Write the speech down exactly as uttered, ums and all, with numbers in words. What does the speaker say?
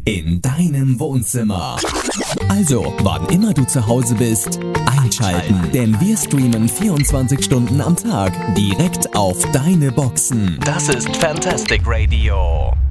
in deinem Wohnzimmer. Also, wann immer du zu Hause bist, einschalten, denn wir streamen vierundzwanzig Stunden am Tag direkt auf deine Boxen. Das ist Fantastic Radio.